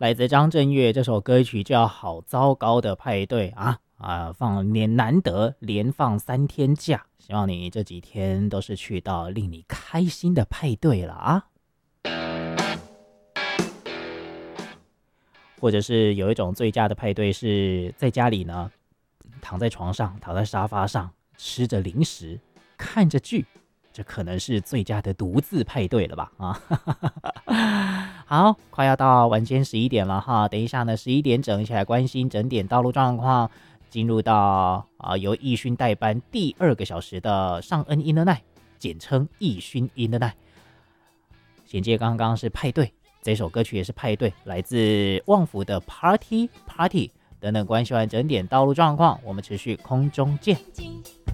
来自张震岳这首歌曲叫好糟糕的派对放难得连放3天假，希望你这几天都是去到令你开心的派对了啊。或者是有一种最佳的派对是在家里呢，躺在床上，躺在沙发上，吃着零食，看着剧，这可能是最佳的独自派对了吧好，快要到晚间11点了哈，等一下呢11点整一起来关心整点道路状况，进入到由义勋代班第2个小时的尚恩 in the night， 简称义勋 in the night。 衔接刚刚是派对，这首歌曲也是派对，来自旺福的 Party 等等。关系完整点道路状况，我们持续空中见。